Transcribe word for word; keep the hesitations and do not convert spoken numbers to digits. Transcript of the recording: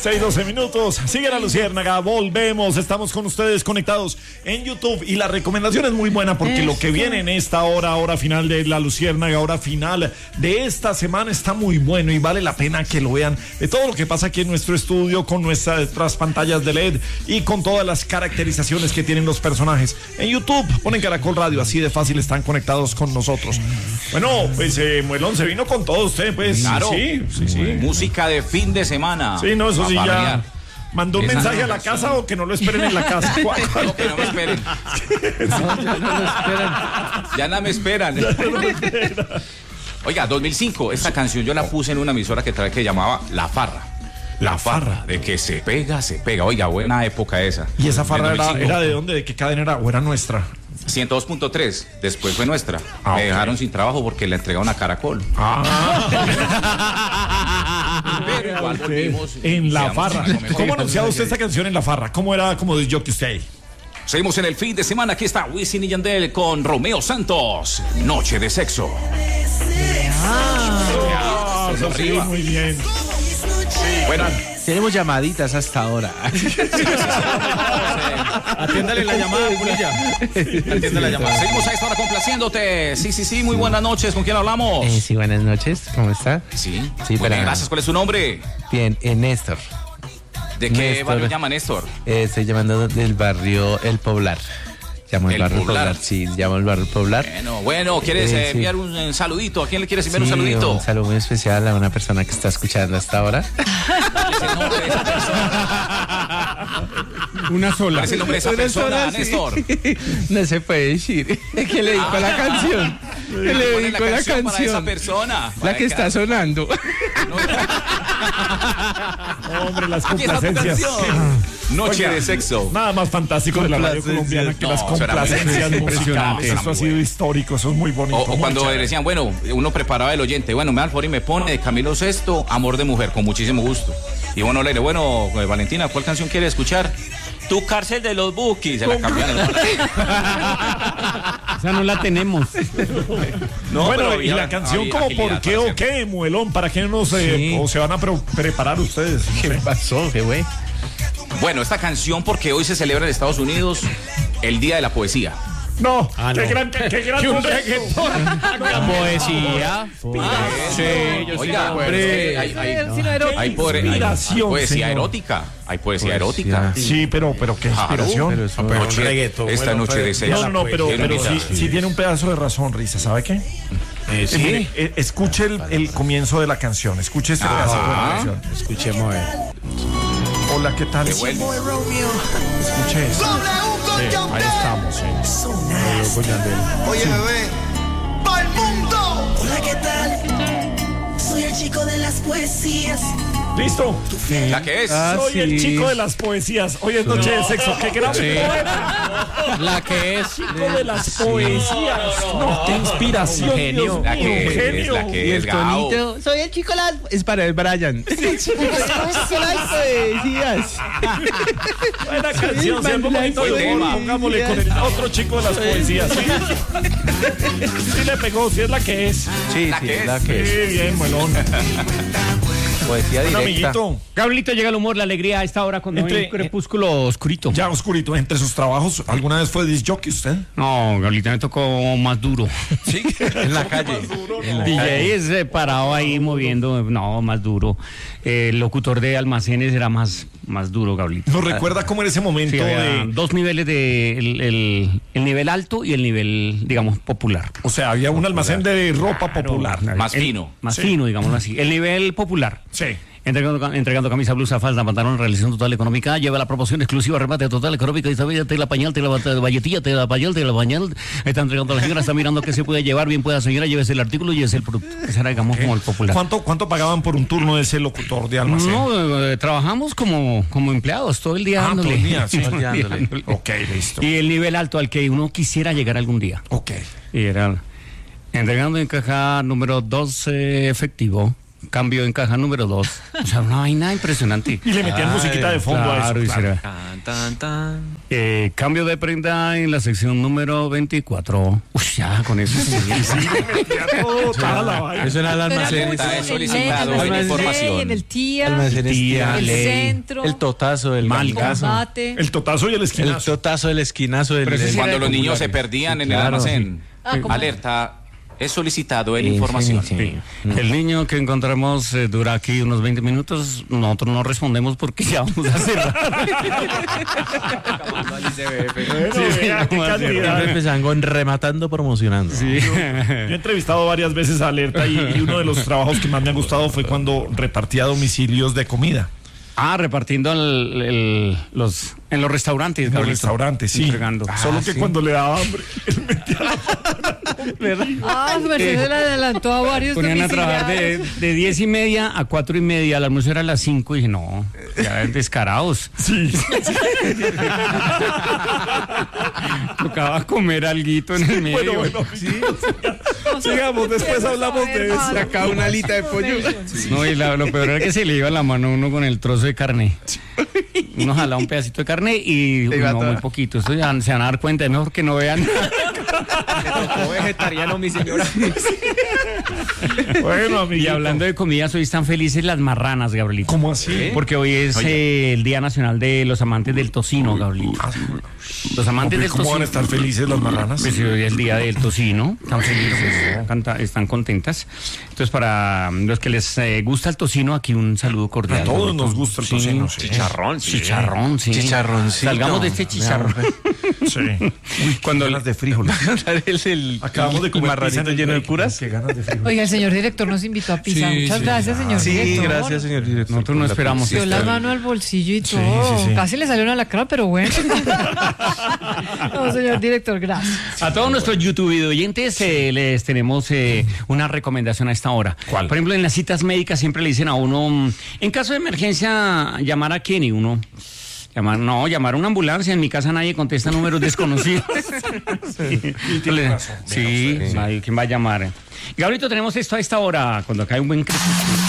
seis, doce minutos. Sigue la Luciérnaga, volvemos. Estamos con ustedes conectados en YouTube. Y la recomendación es muy buena porque Esto. lo que viene en esta hora, hora final de la Luciérnaga, hora final de esta semana está muy bueno y vale la pena que lo vean. De todo lo que pasa aquí en nuestro estudio, con nuestras pantallas de L E D y con todas las caracterizaciones que tienen los personajes. En YouTube ponen Caracol Radio, así de fácil están conectados con nosotros. Bueno, pues eh, Muelón se vino con todo usted, pues. Claro. Sí, sí, sí. Música de fin de semana. Sí, no, eso sí ya. ¿Mandó un Esa mensaje no, a la no, casa no. o que no lo esperen en la casa? ¿Cuál, cuál? No, que no me esperen. No, ya no lo esperan. Ya no me esperan. Oiga, dos mil cinco, esta canción yo la puse en una emisora que trae que llamaba La Farra. La Farra, de que se pega, se pega. Oiga, buena época esa. ¿Y esa farra era, era de dónde? ¿De qué cadena era? ¿O era nuestra? ciento dos punto tres, después fue nuestra. Ah, Me okay. dejaron sin trabajo porque le entregaron a Caracol. Ah. Pero igual volvimos. En La Farra. ¿Cómo anunciaba usted esta canción en La Farra? ¿Cómo era como de jockey usted? Seguimos en el fin de semana. Aquí está Wisin y Yandel con Romeo Santos. Noche de sexo. Ah, eso sí, muy bien. Bueno, Tenemos llamaditas hasta ahora. Atiéndale la llamada, Pulilla. Atiéndale la llamada. seguimos a esta hora complaciéndote. Sí, sí, sí, muy buenas noches. ¿Con quién hablamos? Eh, sí, buenas noches. ¿Cómo está? Sí, Sí, muy para- bien, gracias. ¿Cuál es su nombre? Bien, eh, Néstor. ¿De qué Néstor. barrio llama Néstor? Eh, estoy llamando del barrio El Poblar. Llamo el, El barrio Poblar. Poblar. Sí, llamo el barrio Poblar. Bueno, bueno, ¿quieres Eh, eh, sí. enviar un, un saludito? ¿A quién le quieres enviar Sí, un saludito? un saludo muy especial a una persona que está escuchando hasta ahora. ¿Cuál es el nombre de esa persona? Una sola. ¿Cuál es el nombre de esa Una persona, sola, sí. Néstor? No se puede decir. ¿Qué le dedico a la canción? ¿Qué le ¿Cuál es dedico a la para esa canción? persona? La que está sonando. Hombre, las Aquí está tu complacencias. canción. Noche Oiga, de sexo. Nada más fantástico de la radio colombiana que No, las eso era muy complacencias musicales. impresionante. Eso ha sido histórico, eso es muy bonito. O, o muy cuando chévere. decían, bueno, uno preparaba el oyente, bueno, me da el favor y me pone de Camilo Sesto, Amor de Mujer, con muchísimo gusto. Y bueno, le diré, bueno, eh, Valentina, ¿cuál canción quiere escuchar? Tu cárcel de los Bukis. Se la cambiaron. Esa no la tenemos. No, bueno, pero y la había- canción había como agilidad ¿por qué para o qué, Muelón? ¿Para qué no se, Sí. o se van a pre- preparar ustedes? ¿Qué pasó? ¿Qué güey? Bueno, esta canción porque hoy se celebra en Estados Unidos el Día de la Poesía. No, Ah, qué no. gran, qué, qué gran ¿Qué un concepto. La poesía. Sí, yo sí Oiga, recuerdo. pero es que hay, hay, hay, poe- hay- hay Inspiración, poesía señor. erótica. Hay poesía Poesía. erótica. Sí, pero, pero qué Claro, inspiración. Pero eso- Noche- un reggaetón, esta bueno, noche de pues, sexo. No, no, no, pero, Quiero pero invitar. sí, sí tiene un pedazo de razón, Risa. ¿Sabe qué? Eh, Eh, mire, eh, escuche el, el comienzo de la canción. Escuche este pedazo de la canción. Escuchemos a ver. Hola, ¿qué tal? Qué bueno. Escuche eso. Sí, ahí estamos. Sí. Oye, bebé, ¡pa'l mundo! Hola, ¿qué tal? Soy el chico de las poesías. ¿Listo? ¿La que es? Ah, Soy sí. el chico de las poesías. Hoy es noche de sexo. ¡Qué gran Sí. poeta! La que es. Chico de las poesías. No, qué inspiración. Un genio. Dios La mío, que un es, genio. la que Y es, el Gao. tonito. Soy el chico las... Es para el Brian. las poesías. Buena canción. Se Buen bonito el tema. humor. Pongámosle con el otro chico de las poesías. Sí, sí le pegó. Sí es la que es. Sí, La sí, que es es. la Sí, que es. bien, Muelón. Poesía Bueno, directa. amiguito. Gabrielito, llega el humor, la alegría a esta hora cuando Entre- hay un crepúsculo oscurito. Ya oscurito, entre sus trabajos, ¿alguna vez fue disc jockey usted? No, Gabrielito me tocó más duro. Sí. En la calle. En la D J calle. es eh, parado ahí moviendo, no, más duro. Eh, el locutor de almacenes era más, más duro, Gabrielito. ¿Nos recuerda cómo era ese momento Sí, había de... dos niveles de el, el- el nivel alto y el nivel, digamos, popular. O sea, había un almacén de ropa popular. Más El- fino. Más Sí. fino, digámoslo así. El nivel popular. Sí. Entregando, entregando camisa, blusa, falda, pantalón, realización total económica, lleva la promoción exclusiva, remate total económica, y sabe, te la pañal, te la valletilla, te la pañal, te la pañal, está entregando a la señora, está mirando qué se puede llevar, bien pueda señora, llévese el artículo y llévese el producto, que será, digamos, como el popular. ¿Cuánto, ¿Cuánto pagaban por un turno de ese locutor de almacén? No, eh, trabajamos como, como empleados, todo el día Ah, dándole. todo el día, sí. Todo el día Dándole. dándole. Ok, listo. Y el nivel alto al que uno quisiera llegar algún día. Ok. Y era entregando en caja número doce efectivo. cambio en caja número dos. O sea, una vaina impresionante. Y le metían musiquita de fondo Claro, a y eso. Claro. será. Tan, tan, tan. Eh, cambio de prenda en la sección número veinticuatro. Uy, ya, con eso. Sí, sí. Ya todo, toda la vaina. Eso era el almacén. Está En solicitado el en almacén, información. en el tía, Almacén Tía, el ley. centro, El totazo del Malgazo. combate. El totazo y el El esquinazo. totazo del esquinazo del. Pero ese sí Cuando era los de niños se populares. perdían en Claro, el almacén. Ah, ¿cómo? Alerta, es solicitado en información. Sí. El niño que encontramos eh, dura aquí unos veinte minutos. Nosotros no respondemos porque ya vamos a cerrar. Bueno, Sí, sí, vea, qué vamos a hacer. cantidad. Siempre empezaban con rematando, promocionando. Sí. Yo he entrevistado varias veces a Alerta y, y uno de los trabajos que más me ha gustado fue cuando repartía domicilios de comida. Ah, repartiendo el- el- los, en los restaurantes. En los Gabrielito. restaurantes, sí. Entregando. Solo Ah, que sí. cuando le daba hambre, él metía la Ah, su merced se le adelantó a varios Ponían a trabajar de, domiciliarios. de diez y media a cuatro y media. El almuerzo era a las cinco y dije, no, ya descarados. Sí. Tocaba comer alguito en el medio. Bueno, bueno, sí. Sigamos, después hablamos de eso. Sacaba una alita de pollo. No, y la- lo peor era que se le iba la mano a uno con el trozo de carne. Uno jalaba un pedacito de carne y Le iba no, toda. muy poquito. Esto ya se van a dar cuenta, es mejor que no vean. vegetariano, mi señora. Bueno, Y amiguito. hablando de comidas, hoy están felices las marranas, Gabrielito. ¿Cómo así? Porque hoy es eh, el Día Nacional de los Amantes del Tocino, Gabrielito. Los amantes del ¿Cómo van a tocino. estar felices las marranas? Pues hoy es el día del tocino, están felices, canta- están contentas. Entonces, para los que les eh, gusta el tocino, aquí un saludo cordial. A todos Gabrielito. nos gusta el Sí, tocino, sí. Chicharrón, sí. Chicharrón, sí. Chicharroncito. Salgamos de este chicharrón. Sí. Cuando Ganas de frijoles. el, el, Acabamos de comer marranito pizza en el lleno de break. puras. Qué ganas de frijoles. Oiga, el señor director nos invitó a pizza. Sí, Muchas sí. gracias, señor Sí, director. gracias, señor director. Nosotros no esperamos Dio la esto. mano al bolsillo y todo. sí, sí. Casi le salió una lacra, pero bueno. No, señor director, gracias. A todos nuestros YouTube oyentes eh, les tenemos eh, una recomendación a esta hora. ¿Cuál? Por ejemplo, en las citas médicas siempre le dicen a uno, mm, en caso de emergencia, llamar a quién y uno... Llamar, no, llamar a una ambulancia. En mi casa nadie contesta números desconocidos. Sí, tiene razón. sí, nadie, ¿quién va a llamar? Gabrielito, tenemos esto a esta hora, cuando cae un buen...